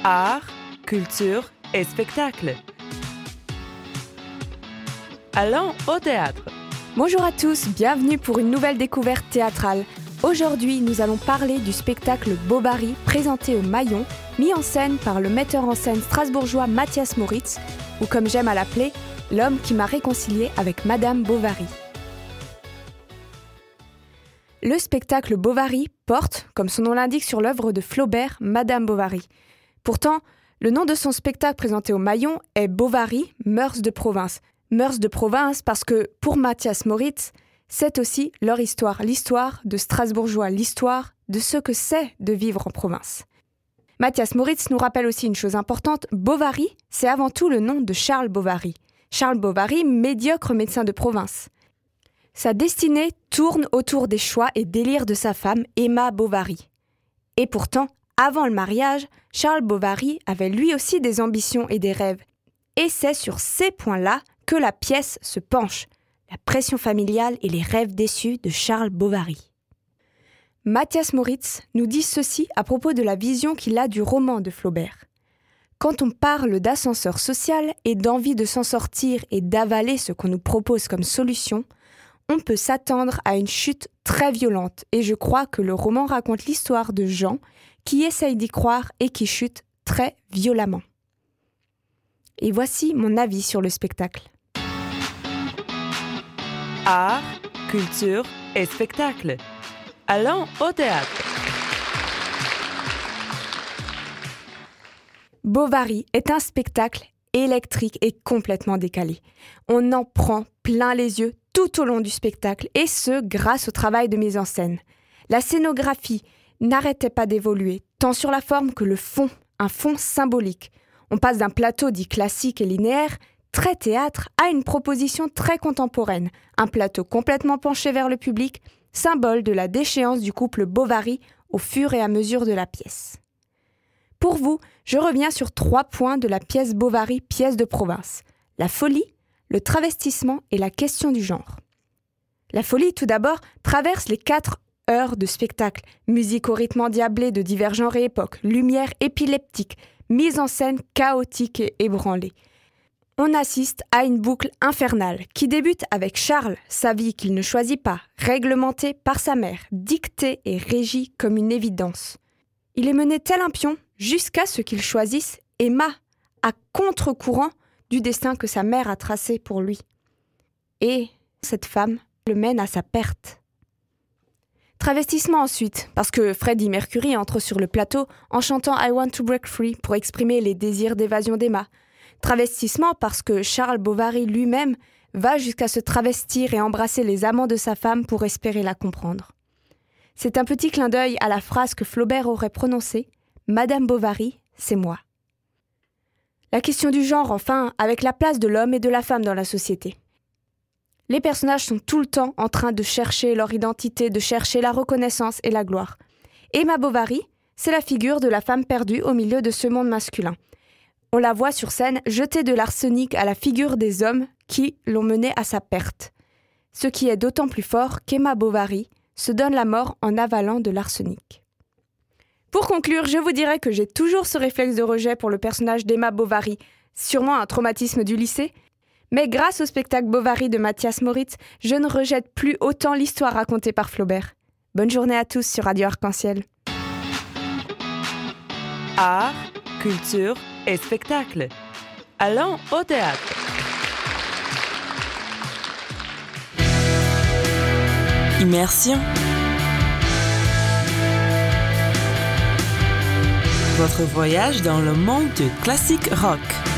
Art, culture et spectacle. Allons au théâtre. Bonjour à tous, bienvenue pour une nouvelle découverte théâtrale. Aujourd'hui, nous allons parler du spectacle Bovary, présenté au Maillon, mis en scène par le metteur en scène strasbourgeois Mathias Moritz, ou comme j'aime à l'appeler, l'homme qui m'a réconcilié avec Madame Bovary. Le spectacle Bovary porte, comme son nom l'indique, sur l'œuvre de Flaubert, Madame Bovary. Pourtant, le nom de son spectacle présenté au Maillon est Bovary, mœurs de province. Mœurs de province parce que, pour Mathias Moritz, c'est aussi leur histoire, l'histoire de Strasbourgeois, l'histoire de ce que c'est de vivre en province. Mathias Moritz nous rappelle aussi une chose importante, Bovary, c'est avant tout le nom de Charles Bovary. Charles Bovary, médiocre médecin de province. Sa destinée tourne autour des choix et délires de sa femme, Emma Bovary. Et pourtant, avant le mariage, Charles Bovary avait lui aussi des ambitions et des rêves. Et c'est sur ces points-là que la pièce se penche, la pression familiale et les rêves déçus de Charles Bovary. Mathias Moritz nous dit ceci à propos de la vision qu'il a du roman de Flaubert. Quand on parle d'ascenseur social et d'envie de s'en sortir et d'avaler ce qu'on nous propose comme solution, on peut s'attendre à une chute très violente et je crois que le roman raconte l'histoire de gens qui essayent d'y croire et qui chutent très violemment. Et voici mon avis sur le spectacle. Art, culture et spectacle. Allons au théâtre. Bovary est un spectacle électrique et complètement décalé. On en prend plein les yeux tout au long du spectacle, et ce, grâce au travail de mise en scène. La scénographie n'arrêtait pas d'évoluer, tant sur la forme que le fond, un fond symbolique. On passe d'un plateau dit classique et linéaire, très théâtre, à une proposition très contemporaine, un plateau complètement penché vers le public, symbole de la déchéance du couple Bovary au fur et à mesure de la pièce. Pour vous, je reviens sur 3 points de la pièce Bovary, pièce de province. La folie, le travestissement et la question du genre. La folie, tout d'abord, traverse les 4 heures de spectacle. Musique au rythme endiablé de divers genres et époques, lumière épileptique, mise en scène chaotique et ébranlée. On assiste à une boucle infernale qui débute avec Charles, sa vie qu'il ne choisit pas, réglementée par sa mère, dictée et régie comme une évidence. Il est mené tel un pion jusqu'à ce qu'il choisisse Emma, à contre-courant du destin que sa mère a tracé pour lui. Et cette femme le mène à sa perte. Travestissement ensuite, parce que Freddie Mercury entre sur le plateau en chantant I Want to Break Free pour exprimer les désirs d'évasion d'Emma. Travestissement parce que Charles Bovary lui-même va jusqu'à se travestir et embrasser les amants de sa femme pour espérer la comprendre. C'est un petit clin d'œil à la phrase que Flaubert aurait prononcée « Madame Bovary, c'est moi ». La question du genre, enfin, avec la place de l'homme et de la femme dans la société. Les personnages sont tout le temps en train de chercher leur identité, de chercher la reconnaissance et la gloire. Emma Bovary, c'est la figure de la femme perdue au milieu de ce monde masculin. On la voit sur scène jeter de l'arsenic à la figure des hommes qui l'ont menée à sa perte. Ce qui est d'autant plus fort qu'Emma Bovary se donne la mort en avalant de l'arsenic. Pour conclure, je vous dirais que j'ai toujours ce réflexe de rejet pour le personnage d'Emma Bovary, sûrement un traumatisme du lycée, mais grâce au spectacle Bovary de Mathias Moritz, je ne rejette plus autant l'histoire racontée par Flaubert. Bonne journée à tous sur Radio Arc-en-Ciel. Art, culture et spectacle. Allons au théâtre. Immersion. Votre voyage dans le monde du classique rock.